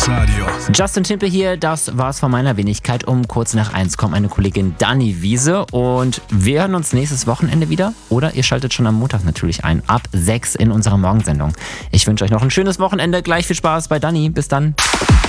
Mixradio. Justin Timpe hier, das war's von meiner Wenigkeit. Um kurz nach 1 kommt meine Kollegin Dani Wiese und wir hören uns nächstes Wochenende wieder. Oder ihr schaltet schon am Montag natürlich ein, ab 6 in unserer Morgensendung. Ich wünsche euch noch ein schönes Wochenende, gleich viel Spaß bei Dani. Bis dann.